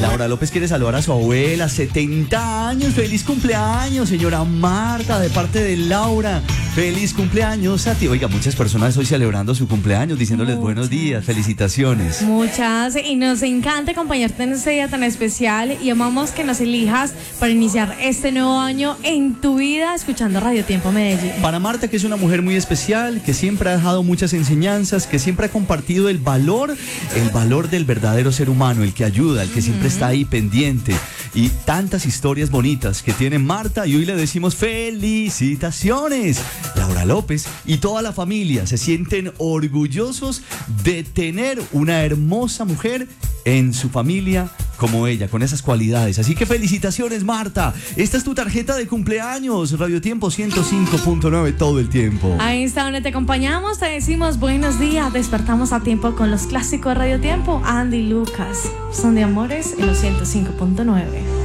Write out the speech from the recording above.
Laura López quiere saludar a su abuela, 70 años. Feliz cumpleaños, señora Marta, de parte de Laura. Feliz cumpleaños a ti. Oiga, muchas personas hoy celebrando su cumpleaños, diciéndoles buenos días, felicitaciones. Muchas, y nos encanta acompañarte en este día tan especial y amamos que nos elijas para iniciar este nuevo año en tu vida escuchando Radio Tiempo Medellín. Para Marta, que es una mujer muy especial, que siempre ha dejado muchas enseñanzas, que siempre ha compartido el valor del verdadero ser humano, el que ayuda, el que siempre está ahí pendiente, y tantas historias bonitas que tiene Marta, y hoy le decimos felicitaciones. Laura López y toda la familia se sienten orgullosos de tener una hermosa mujer en su familia como ella, con esas cualidades. Así que felicitaciones, Marta. Esta es tu tarjeta de cumpleaños. Radio Tiempo 105.9 todo el tiempo. Ahí está donde te acompañamos, te decimos buenos días. Despertamos a tiempo con los clásicos de Radio Tiempo. Andy y Lucas son de amores en los 105.9.